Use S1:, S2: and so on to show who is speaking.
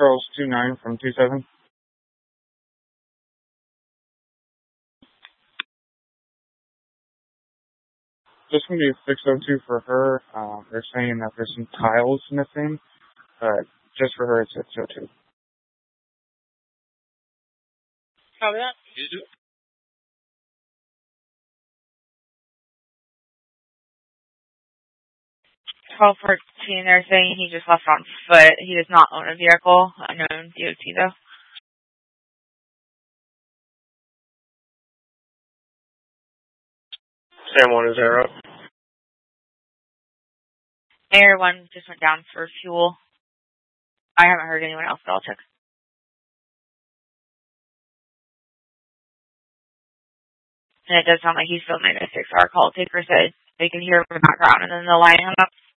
S1: Charles 29 from 27. This one is 602 for her. They're saying that there's some tiles missing, but just for her it's 602.
S2: Copy that. 1214, they're saying he just left on foot. He does not own a vehicle. Unknown DOT though.
S3: Sam 1 is Air up.
S2: Air 1 just went down for fuel. I haven't heard anyone else, but I'll check. And it does sound like he's still 96. Our call taker said they can hear him in the background, and then the line hung up.